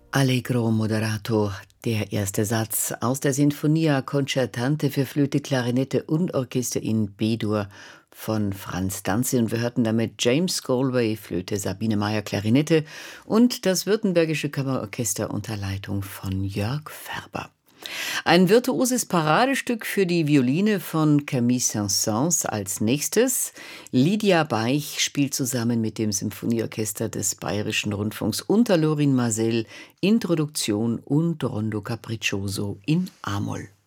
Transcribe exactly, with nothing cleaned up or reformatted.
Allegro moderato, der erste Satz aus der Sinfonia Concertante für Flöte, Klarinette und Orchester in B-Dur von Franz Danzig. Und wir hörten damit James Galway, Flöte, Sabine Meyer, Klarinette und das Württembergische Kammerorchester unter Leitung von Jörg Färber. Ein virtuoses Paradestück für die Violine von Camille Saint-Saëns als nächstes. Lydia Baich spielt zusammen mit dem Symphonieorchester des Bayerischen Rundfunks unter Lorin Maazel Introduktion und Rondo Capriccioso in a-Moll.